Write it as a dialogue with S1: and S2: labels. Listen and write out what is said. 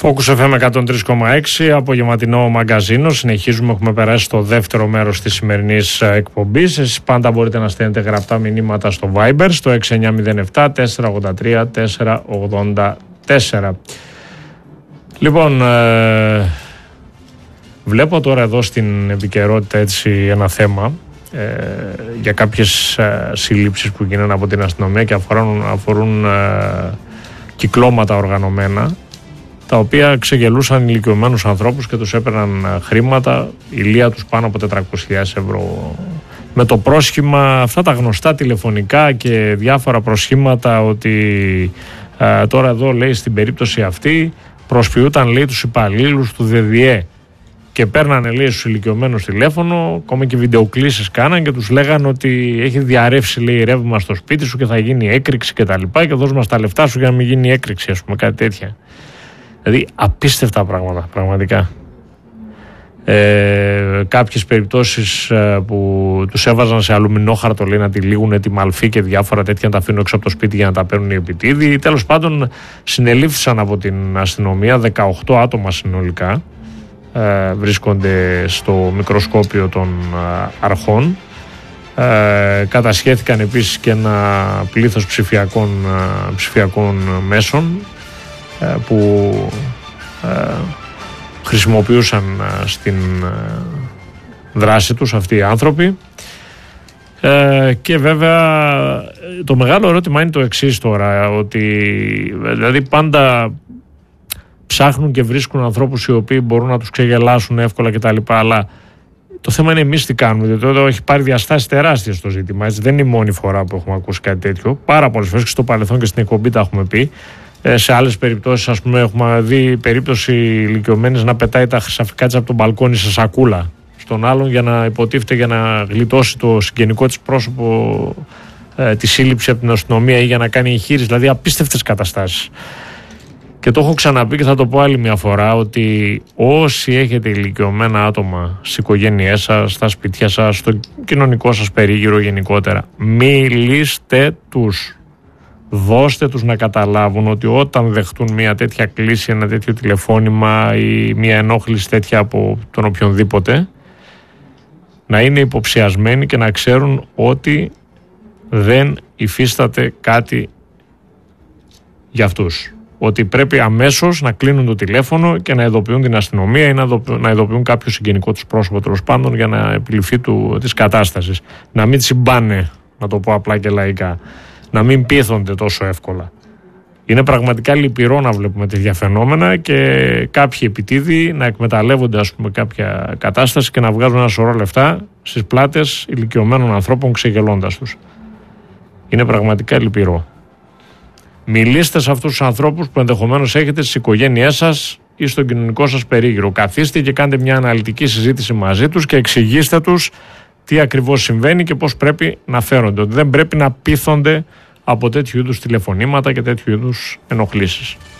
S1: Focus FM 103,6, απογευματινό μαγκαζίνο. Συνεχίζουμε, έχουμε περάσει στο δεύτερο μέρος της σημερινής εκπομπής. Εσείς πάντα μπορείτε να στέλνετε γραπτά μηνύματα στο Viber, στο 6907 483 484. Λοιπόν, βλέπω τώρα εδώ στην επικαιρότητα έτσι ένα θέμα για κάποιες συλλήψεις που γίνανε από την αστυνομία και αφορούν κυκλώματα οργανωμένα, τα οποία ξεγελούσαν ηλικιωμένους ανθρώπους και τους έπαιρναν χρήματα, ηλία τους πάνω από 400.000 ευρώ, με το πρόσχημα, αυτά τα γνωστά τηλεφωνικά και διάφορα προσχήματα ότι τώρα εδώ, λέει, στην περίπτωση αυτή προσποιούταν, λέει, τους υπαλλήλους του ΔΔΕ και παίρνανε, λέει, στους ηλικιωμένους τηλέφωνο, ακόμα και βιντεοκλήσεις κάναν και τους λέγαν ότι έχει διαρρεύσει, λέει, ρεύμα στο σπίτι σου και θα γίνει έκρηξη και τα λοιπά και δώσ' μας τα λεφτά σου για να μην γίνει έκρηξη, ας πούμε, κάτι τέτοια. Δηλαδή απίστευτα πράγματα, πραγματικά. Κάποιες περιπτώσεις που τους έβαζαν σε αλουμινόχαρτο, λέει, να τυλίγουν τη μαλφή και διάφορα τέτοια, να τα αφήνουν έξω από το σπίτι για να τα παίρνουν οι επιτίδοι. Τέλος πάντων, συνελήφθησαν από την αστυνομία 18 άτομα συνολικά. Βρίσκονται στο μικροσκόπιο των αρχών. Κατασχέθηκαν επίσης και ένα πλήθος ψηφιακών μέσων που χρησιμοποιούσαν στην δράση τους αυτοί οι άνθρωποι, και βέβαια το μεγάλο ερώτημα είναι το εξής τώρα, ότι δηλαδή πάντα ψάχνουν και βρίσκουν ανθρώπους οι οποίοι μπορούν να τους ξεγελάσουν εύκολα κτλ. Αλλά το θέμα είναι εμείς τι κάνουμε, διότι εδώ έχει πάρει διαστάσεις τεράστιες το ζήτημα. Έτσι, δεν είναι η μόνη φορά που έχουμε ακούσει κάτι τέτοιο. Πάρα πολλές φορές και στο παρελθόν και στην εκπομπή τα έχουμε πει. Σε άλλες περιπτώσεις, ας πούμε, έχουμε δει περίπτωση ηλικιωμένης να πετάει τα χρυσαφικά της από τον μπαλκόνι σε σακούλα στον άλλον για να υποτίθεται, για να γλιτώσει το συγγενικό της πρόσωπο τη σύλληψη από την αστυνομία ή για να κάνει εγχείρηση. Δηλαδή απίστευτες καταστάσεις. Και το έχω ξαναπεί και θα το πω άλλη μια φορά, ότι όσοι έχετε ηλικιωμένα άτομα στις οικογένειές σας, στα σπίτια σας, στο κοινωνικό σας περίγυρο γενικότερα, μιλήστε τους. Δώστε τους να καταλάβουν ότι όταν δεχτούν μια τέτοια κλήση, ένα τέτοιο τηλεφώνημα ή μια ενόχληση τέτοια από τον οποιονδήποτε, να είναι υποψιασμένοι και να ξέρουν ότι δεν υφίσταται κάτι για αυτούς. Ότι πρέπει αμέσως να κλείνουν το τηλέφωνο και να ειδοποιούν την αστυνομία ή να ειδοποιούν κάποιο συγγενικό τους πρόσωπο, τέλος πάντων, για να επιληφθεί της κατάστασης. Να μην τσιμπάνε, να το πω απλά και λαϊκά. Να μην πείθονται τόσο εύκολα. Είναι πραγματικά λυπηρό να βλέπουμε τέτοια φαινόμενα και κάποιοι επιτίδοι να εκμεταλλεύονται, ας πούμε, κάποια κατάσταση και να βγάζουν ένα σωρό λεφτά στις πλάτες ηλικιωμένων ανθρώπων ξεγελώντας τους. Είναι πραγματικά λυπηρό. Μιλήστε σε αυτούς τους ανθρώπους που ενδεχομένως έχετε στις οικογένειές σας ή στον κοινωνικό σας περίγυρο. Καθίστε και κάντε μια αναλυτική συζήτηση μαζί τους και εξηγήστε τους τι ακριβώς συμβαίνει και πώς πρέπει να φέρονται. Ότι δεν πρέπει να πείθονται από τέτοιου είδους τηλεφωνήματα και τέτοιου είδους ενοχλήσεις.